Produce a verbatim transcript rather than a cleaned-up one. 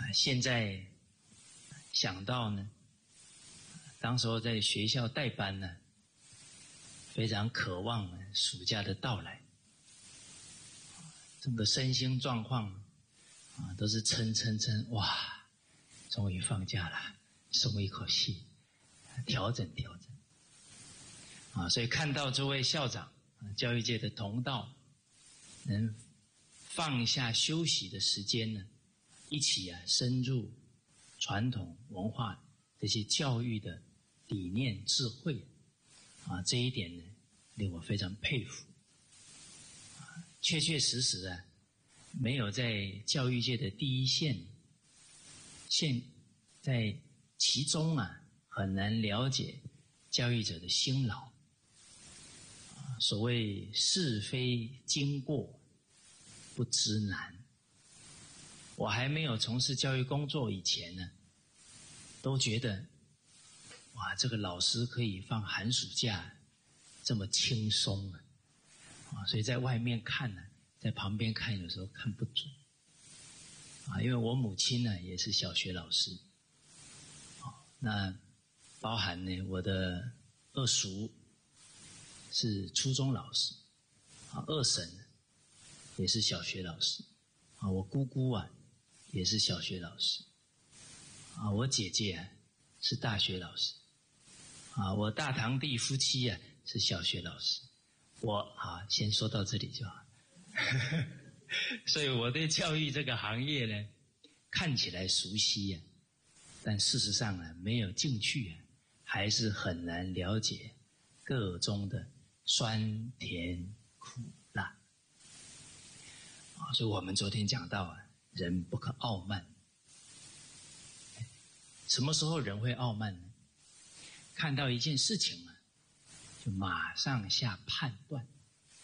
啊，现在想到呢，当时候在学校带班呢，非常渴望暑假的到来，整个身心状况啊都是撑撑撑，哇，终于放假了，松一口气，调整调整啊！所以看到这位校长啊，教育界的同道，能放下休息的时间呢，一起啊深入传统文化这些教育的理念智慧啊，这一点呢令我非常佩服啊，确确实实啊，没有在教育界的第一线，现在其中啊很难了解教育者的辛劳啊，所谓是非经过不知难。我还没有从事教育工作以前呢，都觉得哇，这个老师可以放寒暑假这么轻松啊！啊，所以在外面看呢，在旁边看有时候看不准啊，因为我母亲呢也是小学老师，啊，那包含呢我的二叔是初中老师，啊，二婶也是小学老师，啊，我姑姑啊也是小学老师，啊，我姐姐啊是大学老师，啊，我大堂弟夫妻啊是小学老师，我啊先说到这里就好。所以我对教育这个行业呢，看起来熟悉呀，但事实上呢没有进去啊，还是很难了解个中的酸甜苦辣。啊，所以我们昨天讲到啊，人不可傲慢。什么时候人会傲慢呢？看到一件事情啊，就马上下判断。